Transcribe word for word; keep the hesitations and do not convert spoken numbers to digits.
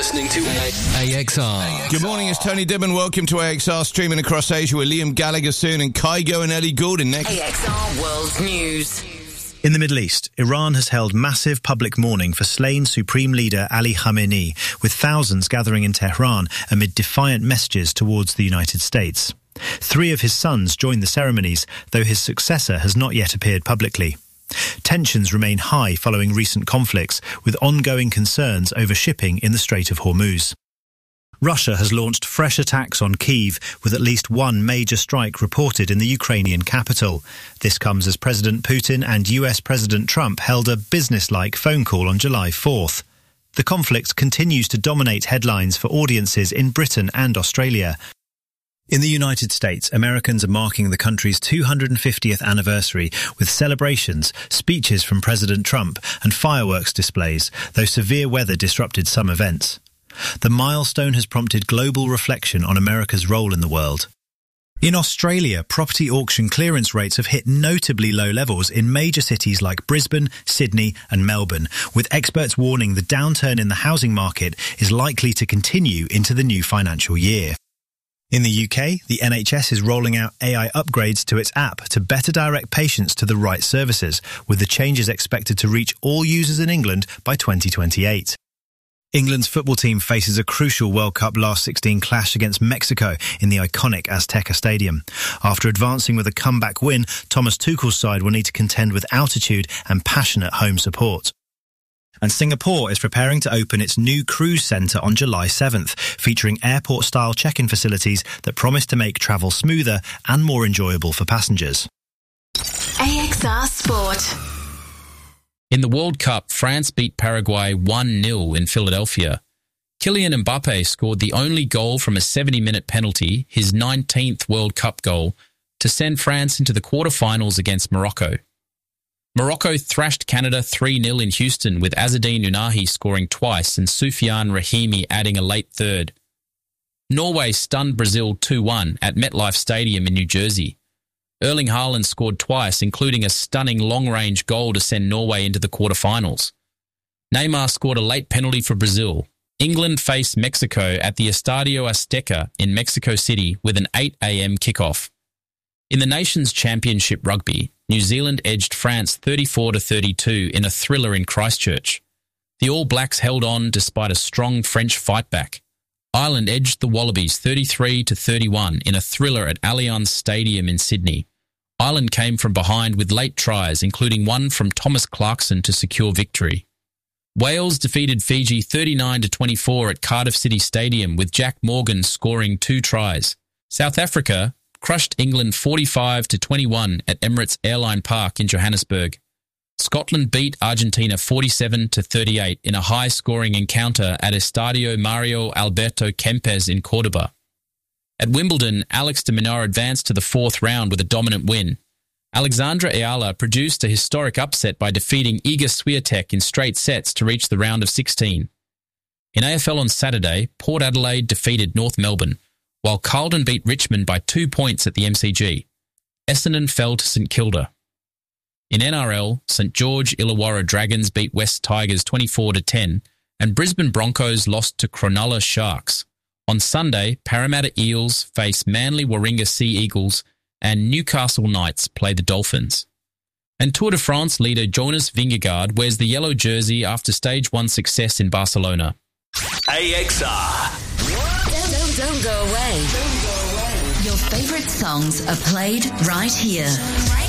listening to A X R. Good morning, it's Tony Dibben. Welcome to A X R, streaming across Asia with Liam Gallagher soon and Kygo and Ellie Goulding next. A X R World News. In the Middle East, Iran has held massive public mourning for slain Supreme Leader Ali Khamenei, with thousands gathering in Tehran amid defiant messages towards the United States. Three of his sons joined the ceremonies, though his successor has not yet appeared publicly. Tensions remain high following recent conflicts, with ongoing concerns over shipping in the Strait of Hormuz. Russia has launched fresh attacks on Kyiv, with at least one major strike reported in the Ukrainian capital. This comes as President Putin and U S President Trump held a business-like phone call on July fourth. The conflict continues to dominate headlines for audiences in Britain and Australia. In the United States, Americans are marking the country's two hundred fiftieth anniversary with celebrations, speeches from President Trump, and fireworks displays, though severe weather disrupted some events. The milestone has prompted global reflection on America's role in the world. In Australia, property auction clearance rates have hit notably low levels in major cities like Brisbane, Sydney and Melbourne, with experts warning the downturn in the housing market is likely to continue into the new financial year. In the U K, the N H S is rolling out A I upgrades to its app to better direct patients to the right services, with the changes expected to reach all users in England by twenty twenty-eight. England's football team faces a crucial World Cup last sixteen clash against Mexico in the iconic Azteca Stadium. After advancing with a comeback win, Thomas Tuchel's side will need to contend with altitude and passionate home support. And Singapore is preparing to open its new cruise centre on July seventh, featuring airport-style check-in facilities that promise to make travel smoother and more enjoyable for passengers. A X R Sport. In the World Cup, France beat Paraguay one nil in Philadelphia. Kylian Mbappe scored the only goal from a seventy-minute penalty, his nineteenth World Cup goal, to send France into the quarter-finals against Morocco. Morocco thrashed Canada three nil in Houston, with Azzedine Ounahi scoring twice and Soufiane Rahimi adding a late third. Norway stunned Brazil two one at MetLife Stadium in New Jersey. Erling Haaland scored twice, including a stunning long-range goal to send Norway into the quarterfinals. Neymar scored a late penalty for Brazil. England faced Mexico at the Estadio Azteca in Mexico City with an eight a.m. kickoff. In the Nations Championship Rugby, New Zealand edged France thirty-four to thirty-two in a thriller in Christchurch. The All Blacks held on despite a strong French fightback. Ireland edged the Wallabies thirty-three to thirty-one in a thriller at Allianz Stadium in Sydney. Ireland came from behind with late tries, including one from Thomas Clarkson to secure victory. Wales defeated Fiji thirty-nine to twenty-four at Cardiff City Stadium, with Jack Morgan scoring two tries. South Africa crushed England forty-five to twenty-one at Emirates Airline Park in Johannesburg. Scotland beat Argentina forty-seven to thirty-eight in a high-scoring encounter at Estadio Mario Alberto Kempes in Córdoba. At Wimbledon, Alex de Minaur advanced to the fourth round with a dominant win. Alexandra Ayala produced a historic upset by defeating Iga Swiatek in straight sets to reach the round of sixteen. In A F L on Saturday, Port Adelaide defeated North Melbourne, while Carlton beat Richmond by two points at the M C G. Essendon fell to St Kilda. In N R L, St George Illawarra Dragons beat West Tigers twenty-four to ten, and Brisbane Broncos lost to Cronulla Sharks. On Sunday, Parramatta Eels face Manly Warringah Sea Eagles, and Newcastle Knights play the Dolphins. And Tour de France leader Jonas Vingegaard wears the yellow jersey after stage one success in Barcelona. A X R. Don't, don't, don't go away. Don't go away. Your favourite songs are played right here. Right